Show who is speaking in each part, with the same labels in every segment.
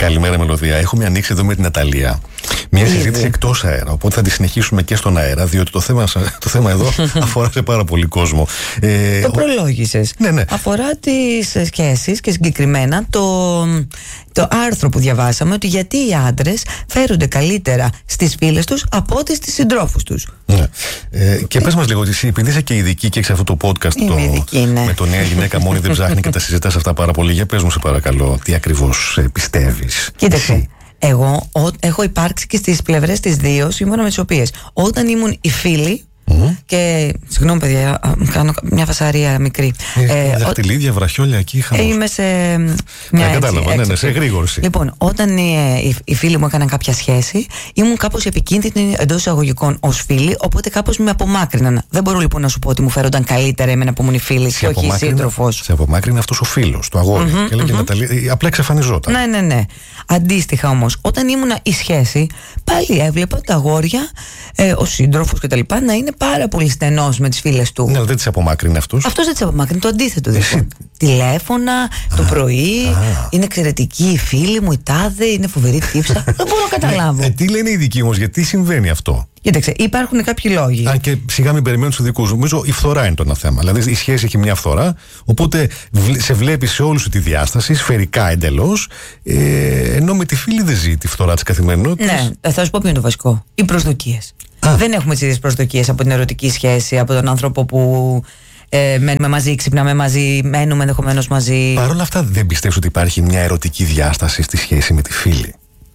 Speaker 1: Καλημέρα, Μελωδία. Έχουμε ανοίξει εδώ με την Ναταλία μια συζήτηση εκτός αέρα. Οπότε θα τη συνεχίσουμε και στον αέρα, διότι το θέμα εδώ αφορά σε πάρα πολύ κόσμο.
Speaker 2: Το προλόγησες.
Speaker 1: Ναι.
Speaker 2: Αφορά τις σχέσεις και συγκεκριμένα το άρθρο που διαβάσαμε, ότι γιατί οι άντρες φέρονται καλύτερα στις φίλες τους από ότι στις συντρόφους τους.
Speaker 1: Ναι. Και πες μας λίγο, εσύ, επειδή είσαι και ειδική και έχεις αυτό το podcast με το Νέα Γυναίκα Μόνη δεν ψάχνει και τα συζητάς αυτά πάρα πολύ, για πες μου σε παρακαλώ, τι ακριβώς πιστεύεις?
Speaker 2: Κοίταξε. Εγώ έχω υπάρξει και στις πλευρές τις δύο, σύμφωνα με τις οποίες όταν ήμουν η φίλη. Και συγγνώμη, παιδιά, κάνω μια φασαρία μικρή.
Speaker 1: Δαχτυλίδια, βραχιόλια εκεί είχαμε.
Speaker 2: Είμαι σε μια.
Speaker 1: Κατάλαβα, σε εγρήγορση.
Speaker 2: Λοιπόν, όταν οι φίλοι μου έκαναν κάποια σχέση, ήμουν κάπως επικίνδυνη εντός εισαγωγικών ως φίλη, οπότε κάπως με απομάκρυναν. Δεν μπορώ λοιπόν να σου πω ότι μου φέρονταν καλύτερα εμένα που ήμουν η φίλη και όχι η σύντροφος.
Speaker 1: Σε απομάκρυνε αυτός ο φίλος, το αγόρι. Και έλεγε Ναταλία, απλά εξαφανιζόταν.
Speaker 2: Ναι. Αντίστοιχα όμως, όταν ήμουν η σχέση, πάλι έβλεπα τα αγόρια, ο σύντροφος κτλ. Να είναι πάρα πολύ στενός με τις φίλες του.
Speaker 1: Ναι, δεν τις απομάκρυνε αυτός.
Speaker 2: Αυτός δεν τις απομάκρυνε, το αντίθετο δηλαδή. Τηλέφωνα το πρωί, είναι εξαιρετική η φίλη μου, η τάδε, είναι φοβερή τύψα. Δεν μπορώ να καταλάβω.
Speaker 1: Τι λένε οι δικοί όμως, γιατί συμβαίνει αυτό?
Speaker 2: Κοίταξε, υπάρχουν κάποιοι λόγοι.
Speaker 1: Αν και σιγά μην περιμένουν τους δικούς. Νομίζω η φθορά είναι το ένα θέμα. Δηλαδή η σχέση έχει μια φθορά, οπότε σε βλέπει σε όλη σου τη διάσταση, σφαιρικά εντελώς, ενώ με τη φίλη δεν ζει τη φθορά της καθημερινότητας.
Speaker 2: Ναι, θα σου πω ποιο είναι το βασικό. Οι προσδοκίες. Δεν έχουμε τις ίδιες προσδοκίες από την ερωτική σχέση, από τον άνθρωπο που μένουμε μαζί, ξυπνάμε μαζί, μένουμε ενδεχομένως μαζί.
Speaker 1: Παρ' όλα αυτά, δεν πιστεύεις ότι υπάρχει μια ερωτική διάσταση στη σχέση με τη φίλη?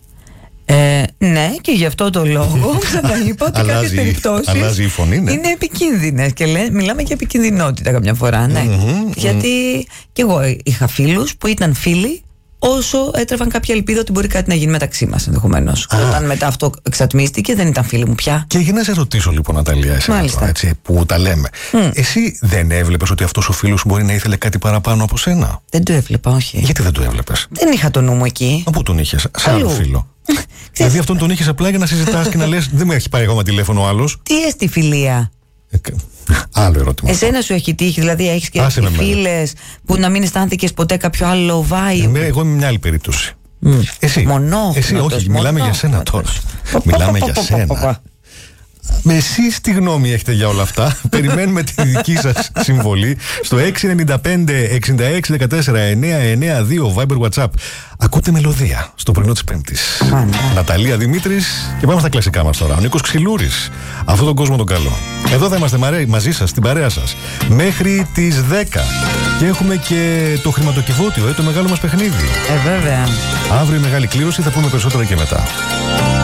Speaker 2: Ναι, και γι' αυτό το λόγο ξαναείπα ότι κάποιες περιπτώσεις
Speaker 1: αλλάζει η φωνή, ναι.
Speaker 2: Είναι επικίνδυνες και μιλάμε για επικινδυνότητα καμιά φορά, ναι. Γιατί και εγώ είχα φίλους που ήταν φίλοι όσο έτρεφαν κάποια ελπίδα ότι μπορεί κάτι να γίνει μεταξύ μας ενδεχομένως. Όταν μετά αυτό εξατμίστηκε, δεν ήταν φίλοι μου πια.
Speaker 1: Και για να σε ρωτήσω λοιπόν, Ναταλία, έτσι, που τα λέμε. Εσύ δεν έβλεπες ότι αυτός ο φίλος μπορεί να ήθελε κάτι παραπάνω από σένα?
Speaker 2: Δεν το έβλεπα, όχι.
Speaker 1: Γιατί δεν το έβλεπες?
Speaker 2: Δεν είχα το νου μου εκεί.
Speaker 1: Πού τον είχες? Σε άλλο φίλο? Δηλαδή αυτόν τον είχες απλά για να συζητάς και να λες δεν με έχει πάρει ακόμα τηλέφωνο ο άλλος?
Speaker 2: Τι έστι φιλία?
Speaker 1: Άλλο ερώτημα.
Speaker 2: Εσένα σου έχει τύχει, δηλαδή έχεις και φίλες που να μην αισθάνθηκες ποτέ κάποιο άλλο vibe?
Speaker 1: Εγώ είμαι μια άλλη περίπτωση. Εσύ, όχι, μιλάμε για σένα τώρα. Μιλάμε για σένα. Με εσείς τι γνώμη έχετε για όλα αυτά? Περιμένουμε τη δική σας συμβολή στο 695 66 14 992 Viber WhatsApp. Ακούτε Μελωδία στο πρωινό της Πέμπτης. Ναταλία Δημήτρης και πάμε στα κλασικά μας τώρα. Ο Νίκος Ξυλούρης. Αυτόν τον κόσμο τον καλό. Εδώ θα είμαστε μαζί σας, στην παρέα σας, μέχρι τις 10. Και έχουμε και το χρηματοκιβώτιο, το μεγάλο μας παιχνίδι.
Speaker 2: Βέβαια.
Speaker 1: Αύριο η μεγάλη κλήρωση, θα πούμε περισσότερα και μετά.